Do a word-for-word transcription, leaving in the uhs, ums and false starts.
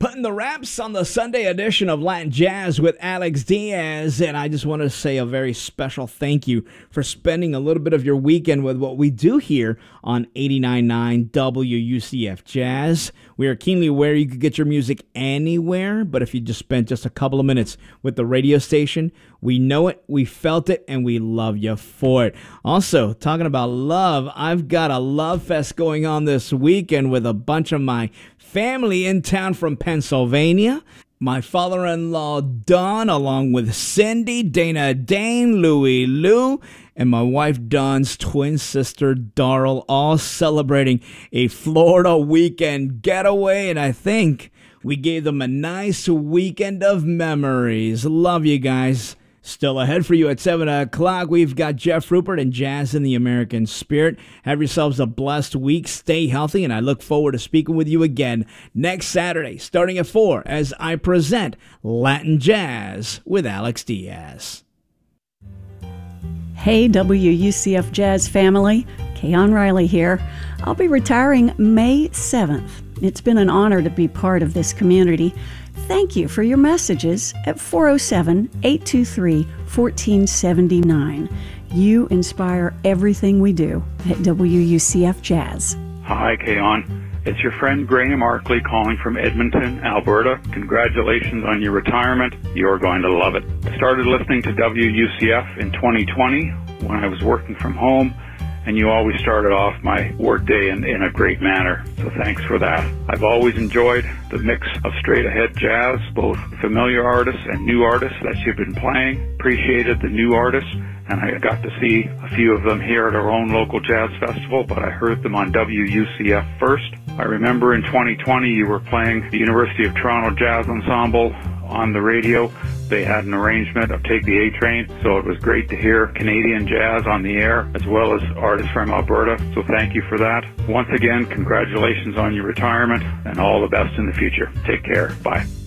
putting the wraps on the Sunday edition of Latin Jazz with Alex Diaz, and I just want to say a very special thank you for spending a little bit of your weekend with what we do here on eighty-nine point nine W U C F Jazz. We are keenly aware you could get your music anywhere, but if you just spent just a couple of minutes with the radio station, we know it, we felt it, and we love you for it. Also, talking about love, I've got a love fest going on this weekend with a bunch of my family in town from Pennsylvania. My father-in-law, Don, along with Cindy, Dana Dane, Louie Lou, and my wife, Don's twin sister, Darrell, all celebrating a Florida weekend getaway, and I think we gave them a nice weekend of memories. Love you guys. Still ahead for you at seven o'clock, we've got Jeff Rupert and Jazz in the American Spirit. Have yourselves a blessed week. Stay healthy, and I look forward to speaking with you again next Saturday, starting at four, as I present Latin Jazz with Alex Diaz. Hey, W U C F Jazz family. Keon Riley here. I'll be retiring May seventh. It's been an honor to be part of this community. Thank you for your messages at four oh seven, eight two three, one four seven nine. You inspire everything we do at W U C F Jazz. Hi, Keon. It's your friend Graham Arkley calling from Edmonton, Alberta. Congratulations on your retirement. You're going to love it. I started listening to W U C F in twenty twenty when I was working from home, and you always started off my workday in, in a great manner, so thanks for that. I've always enjoyed the mix of straight-ahead jazz, both familiar artists and new artists that you've been playing. Appreciated the new artists, and I got to see a few of them here at our own local jazz festival, but I heard them on W U C F first. I remember in twenty twenty you were playing the University of Toronto Jazz Ensemble on the radio. They had an arrangement of Take the A-Train, so it was great to hear Canadian jazz on the air, as well as artists from Alberta, so thank you for that. Once again, congratulations on your retirement, and all the best in the future. Take care. Bye.